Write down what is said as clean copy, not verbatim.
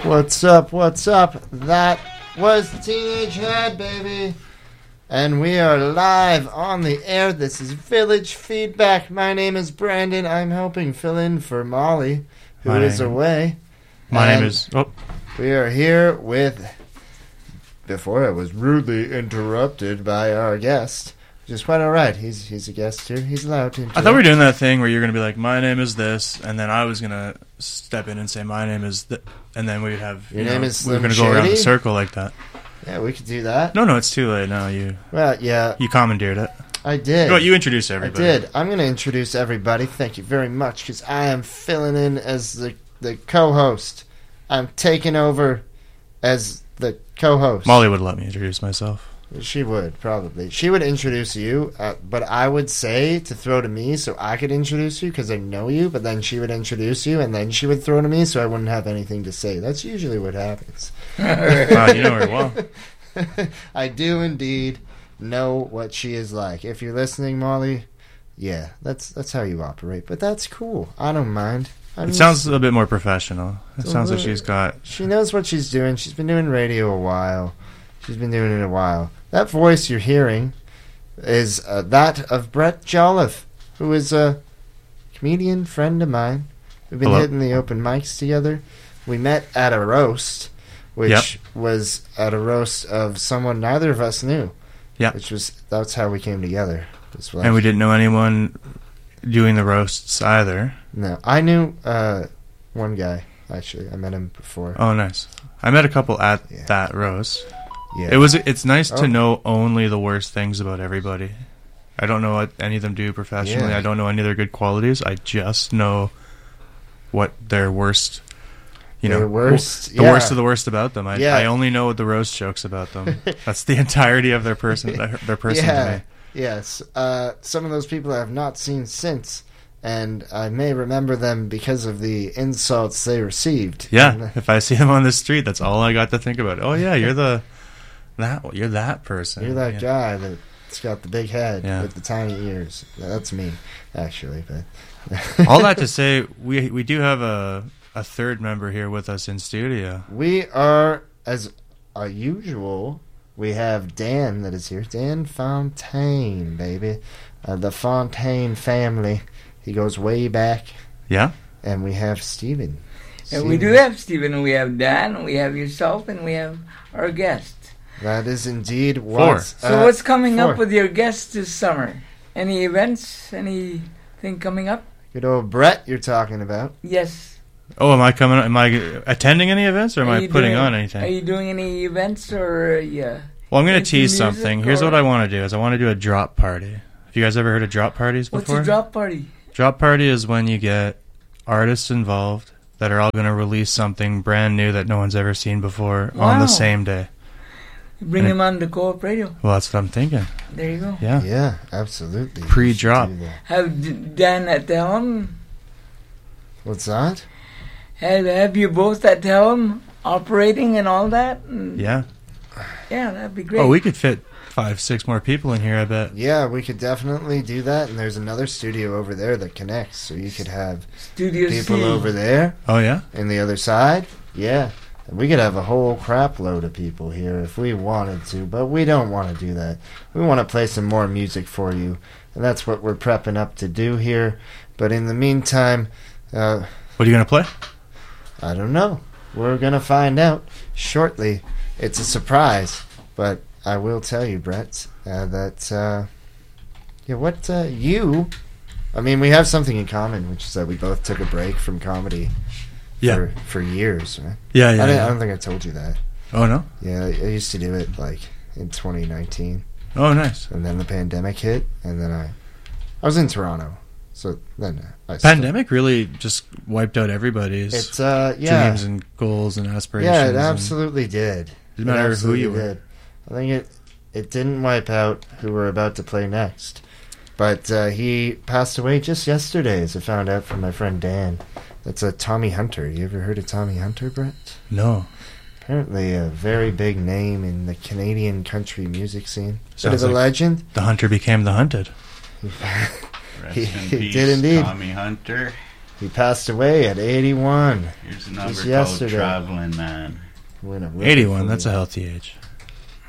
What's up? What's up? That was Teenage Head, baby. And we are live on the air. This is Village Feedback. My name is Brandon. I'm helping fill in for Molly, who is away. My name is... Oh. We are here with... Before I was rudely interrupted by our guest. Which is quite alright. He's a guest here. He's allowed to interrupt. I thought we were doing that thing where you're going to be like, my name is this, and then I was going to step in and say, my name is that, and then we would have... Your name is we were Slim going to go around the Shady? circle like that. Yeah, we could do that. No, it's too late now. Well, yeah. You commandeered it. I did. Well, you introduce everybody. I did. I'm going to introduce everybody. Thank you very much, because I am filling in as the co-host. I'm taking over as the co-host. Molly would let me introduce myself. She would, probably. She would introduce you, but I would say to throw to me so I could introduce you because I know you, but then she would introduce you, and then she would throw to me so I wouldn't have anything to say. That's usually what happens. Wow, you know her well. I do indeed know what she is like. If you're listening, Molly, yeah, that's how you operate. But that's cool. I don't mind. It sounds a bit more professional. It sounds like she's got... She knows what she's doing. She's been doing radio a while. She's been doing it a while. That voice you're hearing is that of Brett Jolliffe, who is a comedian friend of mine. We've been hitting the open mics together. We met at a roast, which was at a roast of someone neither of us knew. Yeah. That's how we came together. And we didn't know anyone doing the roasts either. No. I knew one guy, actually. I met him before. Oh, nice. I met a couple at that roast. Yeah. It's nice to know only the worst things about everybody. I don't know what any of them do professionally. Yeah. I don't know any of their good qualities. I just know what their worst, the worst of the worst about them. I only know the roast jokes about them. That's the entirety of their person to me. Yes. Some of those people I have not seen since, and I may remember them because of the insults they received. Yeah. If I see them on the street, that's all I got to think about. Oh yeah, you're that person. You're that guy that's got the big head with the tiny ears. That's me, actually. But all that to say, we do have a third member here with us in studio. We are, as usual, we have Dan that is here. Dan Fontaine, baby. The Fontaine family. He goes way back. Yeah. And we have Steven. And we do have Steven, and we have Dan, and we have yourself, and we have our guest. That is indeed what... So what's coming up with your guests this summer? Any events? Anything coming up? Good old Brett you're talking about. Yes. Oh, am I attending any events, or am I putting on anything? Are you doing any events, or Well, I'm going to tease something. Here's what I want to do, is I want to do a drop party. Have you guys ever heard of drop parties before? What's a drop party? Drop party is when you get artists involved that are all going to release something brand new that no one's ever seen before on the same day. You bring them on the Co-op Radio. Well, that's what I'm thinking. There you go. Yeah. Yeah, absolutely. Pre-drop. Have Dan at the helm? What's that? Have you both at the helm operating and all that? Yeah. Yeah, that'd be great. Oh, we could fit 5-6 more people in here, I bet. Yeah, we could definitely do that. And there's another studio over there that connects, so you could have Studio people C. over there. Oh, yeah? And the other side. Yeah. And we could have a whole crap load of people here if we wanted to, but we don't want to do that. We want to play some more music for you, and that's what we're prepping up to do here. But in the meantime... what are you going to play? I don't know. We're going to find out shortly. It's a surprise, but I will tell you, Brett, that... I mean, we have something in common, which is that we both took a break from comedy for years, right? Yeah. I don't think I told you that. Oh, no? Yeah, I used to do it, in 2019. Oh, nice. And then the pandemic hit, and then I was in Toronto, so then Pandemic really just wiped out everybody's dreams and goals and aspirations. Yeah, it absolutely did. Didn't matter who you were. I think it didn't wipe out who we're about to play next. But he passed away just yesterday, as I found out from my friend Dan. That's Tommy Hunter. You ever heard of Tommy Hunter, Brett? No. Apparently a very big name in the Canadian country music scene. Sounds Bit of a like legend. The hunter became the hunted. Rest in peace, did indeed. Tommy Hunter. He passed away at 81. Here's a number called Traveling Man. 81, that's a healthy age.